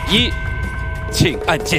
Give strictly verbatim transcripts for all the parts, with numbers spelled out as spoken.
一，请按键。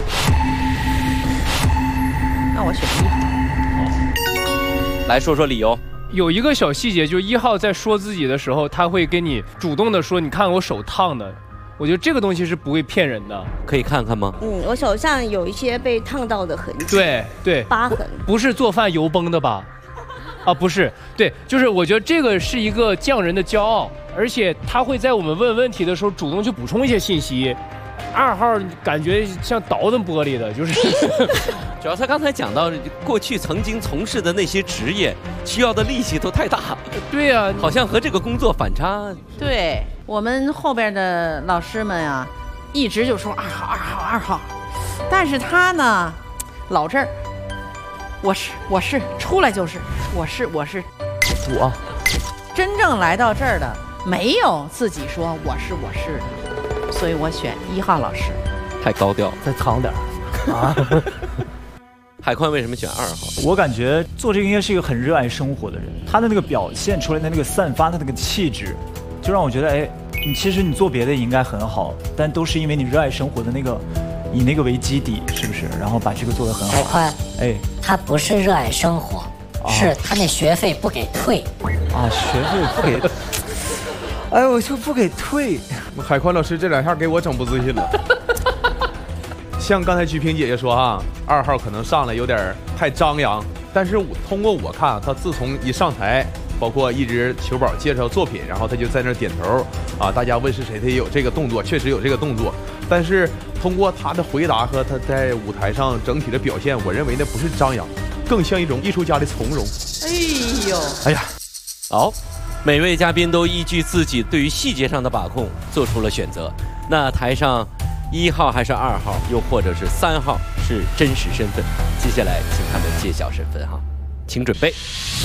那我选一号。 来说说理由。 有一个小细节，就是一号在说自己的时候，他会跟你主动的说：“你看我手烫的。”我觉得这个东西是不会骗人的。 可以看看吗？ 嗯，我手上有一些被烫到的痕迹。 对对， 疤痕。 不是做饭油崩的吧？啊，不是，对，就是我觉得这个是一个匠人的骄傲，而且他会在我们问问题的时候主动去补充一些信息。二号感觉像倒腾玻璃的，就是。 主要他刚才讲到过去曾经从事的那些职业，需要的力气都太大。 对呀、啊， 好像和这个工作反差。 对我们后边的老师们啊，一直就说二号二号二号，但是他呢，老这儿，我是我是出来就是我是我是我， 真正来到这儿的没有自己说我是我是的，所以我选一号老师。 太高调， 再藏点儿啊。 海宽为什么选二号？ 我感觉做这个应该是一个很热爱生活的人，他的那个表现出来的那个散发的那个气质，就让我觉得，哎，你其实你做别的也应该很好，但都是因为你热爱生活的那个，以那个为基底，是不是？然后把这个做得很好。 海宽， 哎， 他不是热爱生活，啊、是他那学费不给退。 啊，学费不给。哎，我就不给退。 海宽老师这两下给我整不自信了。像刚才鞠萍姐姐说啊，二号可能上来有点太张扬，但是我通过我看，他自从一上台，包括一直球宝介绍作品，然后他就在那点头啊，大家问是谁，他也有这个动作，确实有这个动作。但是通过他的回答和他在舞台上整体的表现，我认为那不是张扬，更像一种艺术家的从容。 哎呦， 哎呀，好，每位嘉宾都依据自己对于细节上的把控做出了选择。那台上。一号还是二号，又或者是三号是真实身份？接下来请他们揭晓身份哈，请准备。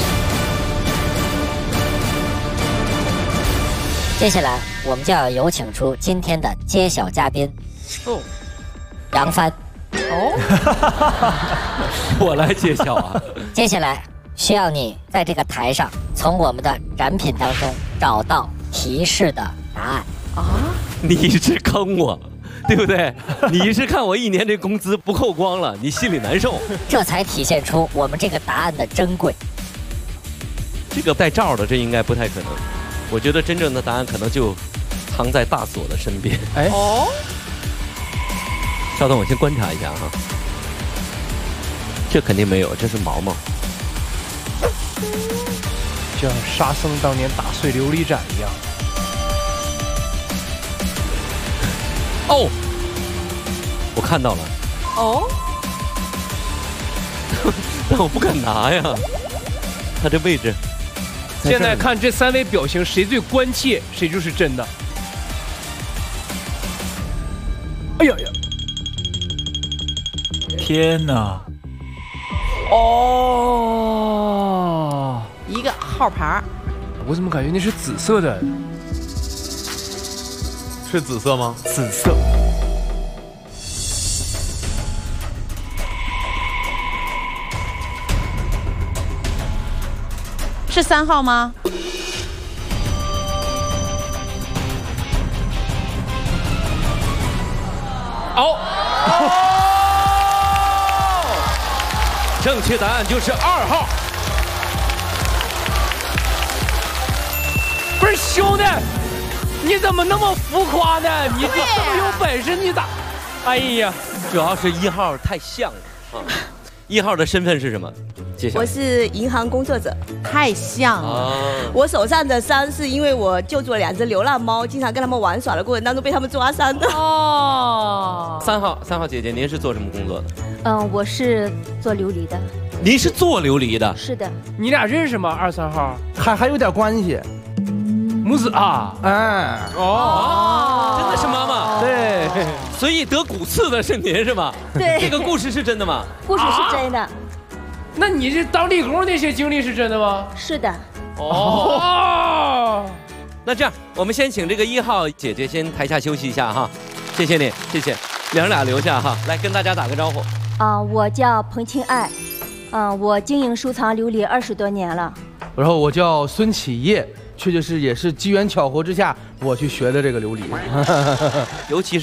接下来我们就要有请出今天的揭晓嘉宾哦，杨帆。 哦， 我来揭晓啊！ 接下来需要你在这个台上从我们的展品当中找到提示的答案啊！ 你一直坑我。对不对？你一是看我一年这工资不扣光了，你心里难受， 这才体现出我们这个答案的珍贵。 这个带罩的，这应该不太可能。我觉得真正的答案可能就藏在大锁的身边。 哎哦， 稍等，我先观察一下哈。这肯定没有，这是毛毛。 就像沙僧当年打碎琉璃盏一样。 哦，我看到了。 哦， 但我不敢拿呀，他这位置。 现在看这三位表情，谁最关切，谁就是真的。哎呀呀！ 天哪！ 哦， 一个号牌。 我怎么感觉那是紫色的？ 是紫色吗？ 紫色。 是三号吗？ 哦，正确答案就是二号。 不是兄弟。你怎么那么浮夸呢？你这么有本事，你咋？哎呀， 主要是一号太像了啊！一号的身份是什么？揭晓。 我是银行工作者。 太像了。 啊、 我手上的伤是因为我救助了两只流浪猫，经常跟他们玩耍的过程当中被他们抓伤的。 哦。 三号，三号姐姐，您是做什么工作的？ 嗯，我是做琉璃的。 您是做琉璃的？ 是的。 你俩认识吗？二三号还还有点关系。 母子啊， 哎， 哦，真的是妈妈， 对， 所以得骨刺的是您是吗？ 对， 这个故事是真的吗？ 故事是真的。 啊、那你这当力工那些经历是真的吗？ 是的。 哦，那这样，我们先请这个一号姐姐先台下休息一下哈，谢谢你，谢谢，娘俩留下哈，来跟大家打个招呼。 啊、呃，我叫彭清爱，嗯、呃，我经营收藏琉璃二十多年了。 然后我叫孙启业。确确实也是机缘巧合之下，我去学的这个琉璃， 尤其是。